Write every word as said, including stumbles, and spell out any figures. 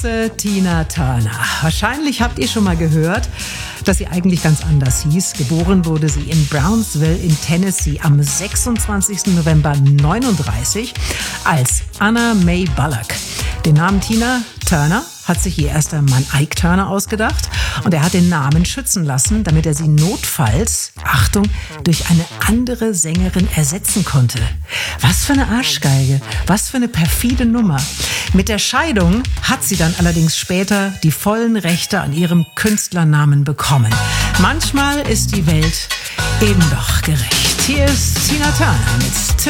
Tina Turner. Wahrscheinlich habt ihr schon mal gehört, dass sie eigentlich ganz anders hieß. Geboren wurde sie in Brownsville in Tennessee am sechsundzwanzigsten November neununddreißig als Anna Mae Bullock. Den Namen Tina Turner hat sich ihr erster Mann Ike Turner ausgedacht und er hat den Namen schützen lassen, damit er sie notfalls, Achtung, durch eine andere Sängerin ersetzen konnte. Was für eine Arschgeige, was für eine perfide Nummer. Mit der Scheidung hat sie dann allerdings später die vollen Rechte an ihrem Künstlernamen bekommen. Manchmal ist die Welt eben doch gerecht. Hier ist Tina Turner mit